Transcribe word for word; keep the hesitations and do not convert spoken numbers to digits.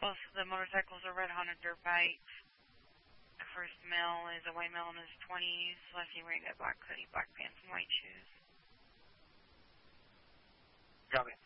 Both of the motorcycles are red Honda dirt bikes. The first male is a white male in his twenties, lefty wearing a black hoodie, black pants, and white shoes. Copy.